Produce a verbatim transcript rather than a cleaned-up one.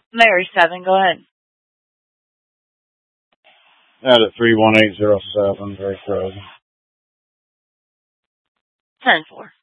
Mary seven, go ahead. Out at three one eight zero seven, very frozen. ten four.